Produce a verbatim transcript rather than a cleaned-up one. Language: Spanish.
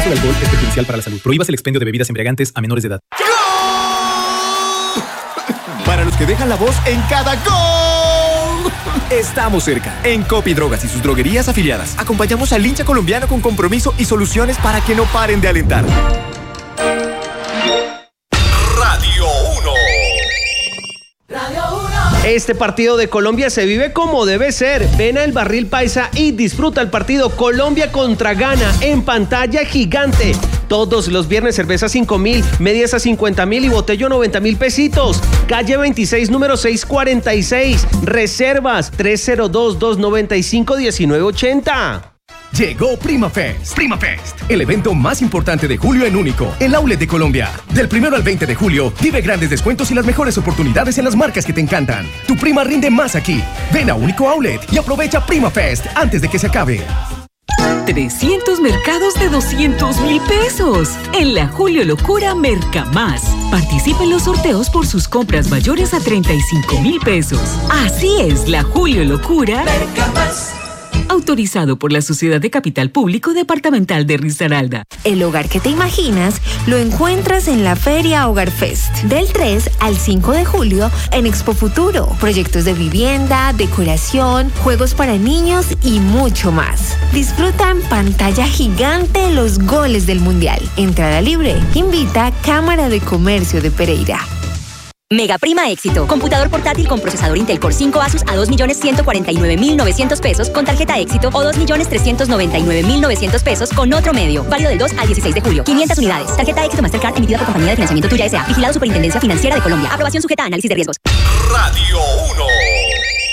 de alcohol es perjudicial para la salud. Prohíbas el expendio de bebidas embriagantes a menores de edad. ¡Gol! Para los que dejan la voz en cada gol. Estamos cerca. En Copi Drogas y sus droguerías afiliadas, acompañamos al hincha colombiano con compromiso y soluciones para que no paren de alentar. Radio uno. Este partido de Colombia se vive como debe ser. Ven a El Barril Paisa y disfruta el partido Colombia contra Ghana en pantalla gigante. Todos los viernes cerveza cinco mil, medias a cincuenta mil y botello noventa mil pesitos. Calle veintiséis, número seiscientos cuarenta y seis. Reservas tres cero dos, dos nueve cinco, uno nueve ocho cero. Llegó Prima Fest. Prima Fest, el evento más importante de julio en único, el outlet de Colombia. Del primero al veinte de julio, vive grandes descuentos y las mejores oportunidades en las marcas que te encantan. Tu prima rinde más aquí. Ven a Único Outlet y aprovecha Prima Fest antes de que se acabe. trescientos mercados de doscientos mil pesos. En la Julio Locura Merca Más. Participe en los sorteos por sus compras mayores a treinta y cinco mil pesos. Así es la Julio Locura Merca Más. Autorizado por la Sociedad de Capital Público Departamental de Risaralda. El hogar que te imaginas lo encuentras en la Feria Hogar Fest. Del tres al cinco de julio en Expo Futuro. Proyectos de vivienda, decoración, juegos para niños y mucho más. Disfruta en pantalla gigante los goles del Mundial. Entrada libre. Invita Cámara de Comercio de Pereira. Mega Prima Éxito. Computador portátil con procesador Intel Core cinco Asus a dos millones ciento cuarenta y nueve mil novecientos pesos con tarjeta Éxito o dos millones trescientos noventa y nueve mil novecientos pesos con otro medio. Válido del dos al dieciséis de julio. quinientas unidades. Tarjeta Éxito Mastercard emitida por Compañía de Financiamiento Tuya S A. Vigilado Superintendencia Financiera de Colombia. Aprobación sujeta a análisis de riesgos. Radio uno.